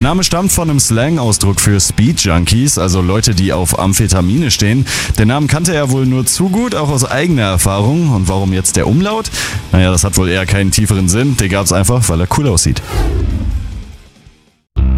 Name stammt von einem Slang-Ausdruck für Speed Junkies, also Leute, die auf Amphetamine stehen. Den Namen kannte er wohl nur zu gut, auch aus eigener Erfahrung. Und warum jetzt der Umlaut? Naja, das hat wohl eher keinen tieferen Sinn. Den gab's einfach, weil er cool aussieht.